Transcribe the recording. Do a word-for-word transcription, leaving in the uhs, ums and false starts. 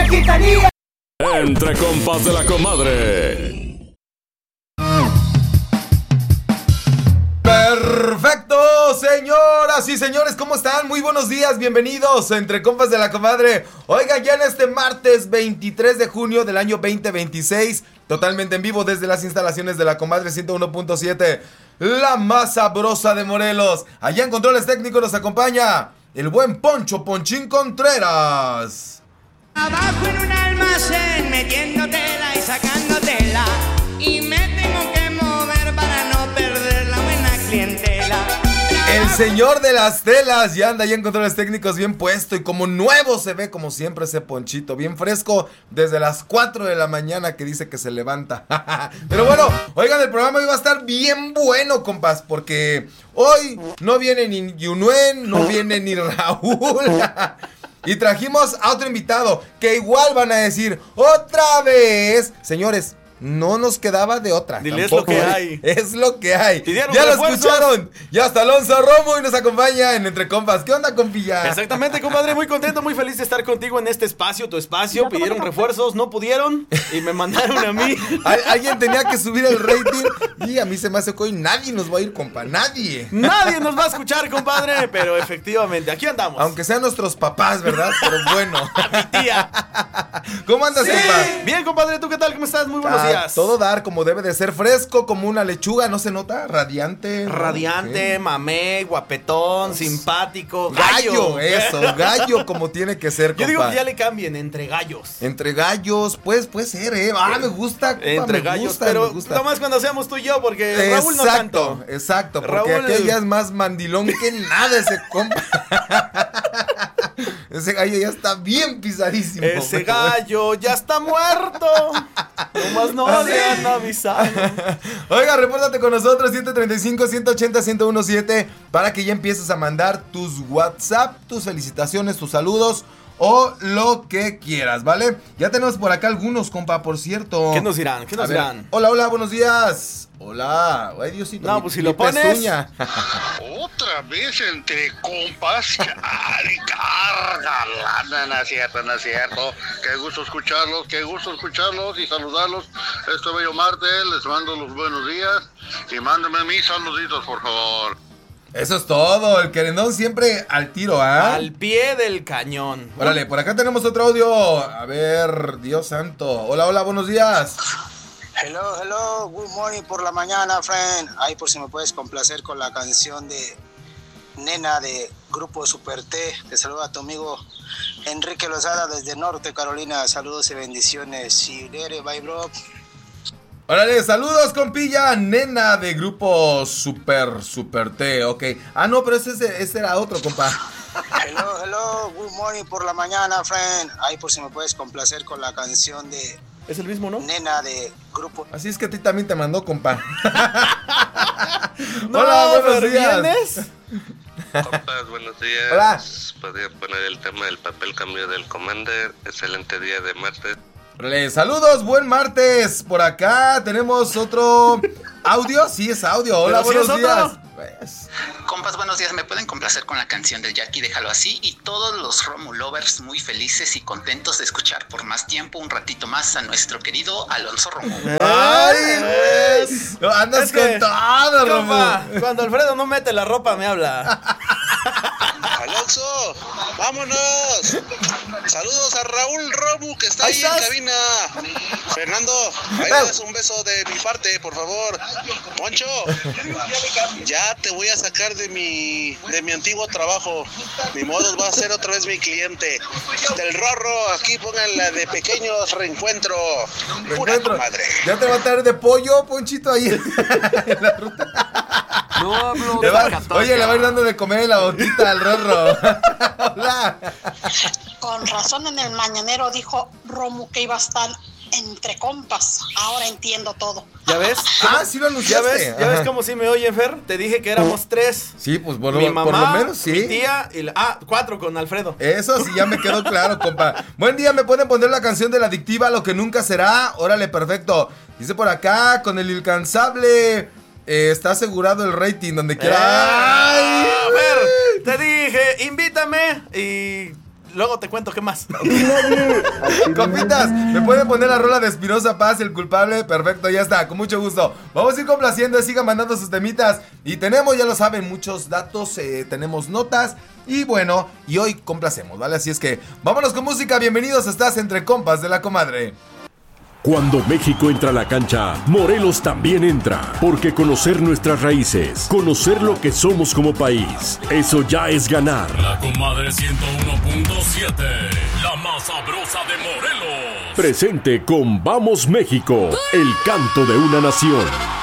gitanía. Entre compas de la comadre. Perfecto, señoras y señores, ¿cómo están? Muy buenos días, bienvenidos a Entre Compas de la Comadre. Oigan, ya en este martes veintitrés de junio del año veinte veintiséis, totalmente en vivo desde las instalaciones de la Comadre ciento uno punto siete, la más sabrosa de Morelos. Allá en controles técnicos nos acompaña el buen Poncho Ponchín Contreras. Abajo en un almacén, metiendo tela y sacando tela, y me tengo que mover para no perder la buena clientela. El señor de las telas ya anda ahí en controles técnicos bien puesto y como nuevo se ve como siempre ese Ponchito, bien fresco desde las cuatro de la mañana que dice que se levanta. Pero bueno, oigan, el programa hoy va a estar bien bueno, compas, porque hoy no viene ni Yunuen, no viene ni Raúl. Y trajimos a otro invitado que igual van a decir otra vez, señores, no nos quedaba de otra. Dile, es lo que hay. Es lo que hay. Pidieron Ya lo refuerzos. escucharon. Ya está Alonso Romo y nos acompaña en Entre Compas. ¿Qué onda, compilla? Exactamente, compadre, muy contento, muy feliz de estar contigo en este espacio, tu espacio. Pidieron refuerzos, no pudieron y me mandaron a mí. Al- alguien tenía que subir el rating y a mí se me hace que hoy nadie nos va a ir, compa, nadie. Nadie nos va a escuchar, compadre, pero efectivamente, aquí andamos. Aunque sean nuestros papás, ¿verdad? Pero bueno. Mi tía. ¿Cómo andas, Sí. compa? Bien, compadre, ¿tú qué tal? ¿Cómo estás? Muy buenos Ah, días. todo dar como debe de ser, fresco como una lechuga, ¿no se nota? Radiante. ¿no? Radiante, ¿Qué? mamé, guapetón, simpático, Gallo, gallo. eso, gallo como tiene que ser, compa. Yo digo que ya le cambien entre gallos. Entre gallos, pues puede ser, eh. Ah, me gusta, compa, Entre me gallos, gusta, pero me gusta. nomás cuando seamos tú y yo, porque Raúl no Exacto, tanto. exacto, porque Raúl- aquel ya es más mandilón que nada ese compa. Ese gallo ya está bien pisadísimo. Ese pero bueno. gallo ya está muerto. Nomás no le han avisado. Oiga, repórtate con nosotros ciento treinta y cinco, ciento ochenta, ciento diecisiete para que ya empieces a mandar tus WhatsApp, tus felicitaciones, tus saludos o lo que quieras, ¿vale? Ya tenemos por acá algunos, compa, por cierto. ¿Qué nos dirán? ¿Qué A nos ver, dirán? Hola, hola, buenos días. Hola. Ay, Diosito. No, mi- pues si mi lo pones. pezuña. Otra vez entre compas. Ay, cárgala. No, no es cierto, no es cierto. Qué gusto escucharlos, qué gusto escucharlos y saludarlos. Este bello martes, les mando los buenos días y mándenme mis saluditos, por favor. Eso es todo. El querendón siempre al tiro, ¿ah? Al pie del cañón. Órale, por acá tenemos otro audio. A ver, Dios santo. Hola, hola, buenos días. Hello, hello, good morning por la mañana, friend. Ay, por si me puedes complacer con la canción de Nena de Grupo Super T. Te saluda a tu amigo Enrique Lozada desde Norte Carolina. Saludos y bendiciones. Y lere, bye, bro. Órale, saludos, compilla. Nena de grupo Super, Super T, ok. Ah, no, pero ese, ese, ese era otro, compa. Hello, hello, good morning por la mañana, friend. Ay, por si me puedes complacer con la canción de Es el mismo, ¿no? Nena de Grupo... Así es que a ti también te mandó, compa. No, Hola, buenos pero días. ¿vienes? Compas, buenos días. Hola. Podría poner el tema del papel cambio del Commander. Excelente día de martes. Órale, saludos, buen martes. Por acá tenemos otro audio. Sí, es audio. Hola, Pero sí buenos es otro. días. Pues, Compas, buenos días. ¿Me pueden complacer con la canción del Jackie? Déjalo así. Y todos los Romu lovers muy felices y contentos de escuchar por más tiempo, un ratito más, a nuestro querido Alonso Romo. ¡Ay, güey! No, andas Es que, con todo, compa, Romo. cuando Alfredo no mete la ropa, me habla. Alonso, vámonos. Saludos a Raúl Romu que está Ahí ahí, estás. en cabina. Fernando, ahí me das un beso de mi parte, por favor. Moncho, ya te voy a sacar de mi de mi antiguo trabajo. Ni modo, va a ser otra vez mi cliente. Del Rorro, aquí pongan la de pequeños reencuentro. Pura Reencuentro. madre. Ya te va a traer de pollo, Ponchito, ahí en la ruta. No hablo Le de va- Zacatecas. oye, le va a ir dando de comer en la boquita al Rorro. Hola. Con razón en el mañanero dijo Romu que iba a estar entre compas. Ahora entiendo todo. ¿Ya ves? Ah, sí lo ¿Ya anunciaste. ves? ¿Ya ves Ajá. cómo sí me oye, Fer? Te dije que éramos tres. Sí, pues por, Mi lo- mamá, por lo menos sí. mi tía y la... Ah, cuatro con Alfredo. Eso sí, ya me quedó claro, compa. Buen día, ¿me pueden poner la canción de la adictiva, Lo que nunca será? Órale, perfecto. Dice por acá, con el incansable, eh, está asegurado el rating donde quiera. Eh, ¡Ay! Fer, te dije, invítame y luego te cuento qué más. Compitas, ¿me pueden poner la rola de Espinosa Paz, el culpable? Perfecto, ya está, con mucho gusto. Vamos a ir complaciendo, sigan mandando sus temitas. Y tenemos, ya lo saben, muchos datos, eh, tenemos notas. Y bueno, y hoy complacemos, ¿vale? Así es que vámonos con música. Bienvenidos, estás entre compas de la comadre. Cuando México entra a la cancha, Morelos también entra, porque conocer nuestras raíces, conocer lo que somos como país, eso ya es ganar. La comadre ciento uno punto siete, la más sabrosa de Morelos. Presente con Vamos México, el canto de una nación.